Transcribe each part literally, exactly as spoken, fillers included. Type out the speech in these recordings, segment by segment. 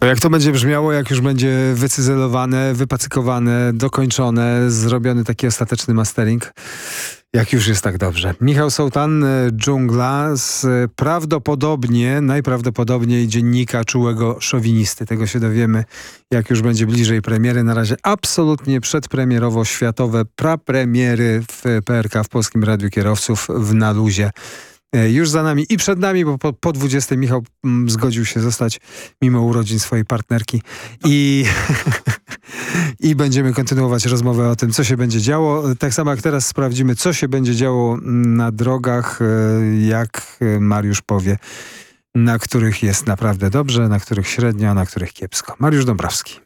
jak to będzie brzmiało, jak już będzie wycyzelowane, wypacykowane, dokończone, zrobiony taki ostateczny mastering, jak już jest tak dobrze. Michał Sołtan, Dżungla, z prawdopodobnie, najprawdopodobniej dziennika czułego szowinisty. Tego się dowiemy, jak już będzie bliżej premiery. Na razie absolutnie przedpremierowo światowe prapremiery w P R K, w Polskim Radiu Kierowców, w Na Luzie. Już za nami i przed nami, bo po, po dwudziestej Michał m, zgodził się zostać mimo urodzin swojej partnerki i, i będziemy kontynuować rozmowę o tym, co się będzie działo. Tak samo jak teraz sprawdzimy, co się będzie działo na drogach, jak Mariusz powie, na których jest naprawdę dobrze, na których średnio, a na których kiepsko. Mariusz Dąbrowski.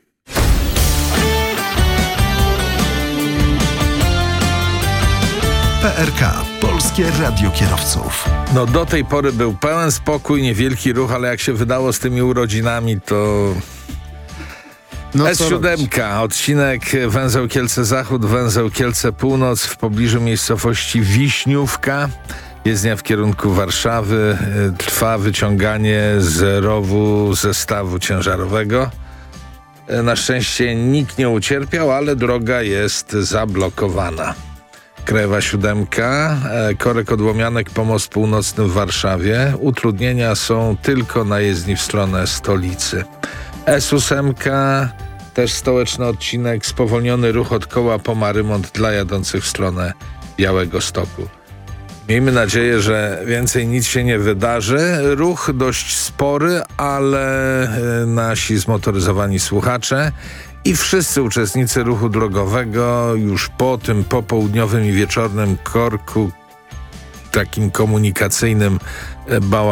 P R K, Polskie Radio Kierowców. No do tej pory był pełen spokój, niewielki ruch, ale jak się wydało z tymi urodzinami, to... No S siedem, odcinek węzeł Kielce-Zachód, węzeł Kielce-Północ w pobliżu miejscowości Wiśniówka. Jezdnia w kierunku Warszawy. Trwa wyciąganie z rowu zestawu ciężarowego. Na szczęście nikt nie ucierpiał, ale droga jest zablokowana. Krajowa siódemka, korek odłomianek, pomost północny w Warszawie. Utrudnienia są tylko na jezdni w stronę stolicy. S osiem, też stołeczny odcinek, spowolniony ruch od koła po Marymont dla jadących w stronę Białegostoku. Miejmy nadzieję, że więcej nic się nie wydarzy. Ruch dość spory, ale nasi zmotoryzowani słuchacze i wszyscy uczestnicy ruchu drogowego już po tym popołudniowym i wieczornym korku, takim komunikacyjnym bałaganie,